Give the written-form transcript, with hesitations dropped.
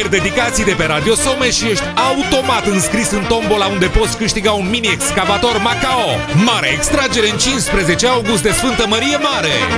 premieri dedicații de pe Radio Some și ești automat înscris în tombola unde poți câștiga un mini excavator Macao. Mare extragere în 15 august de Sfântă Mărie Mare!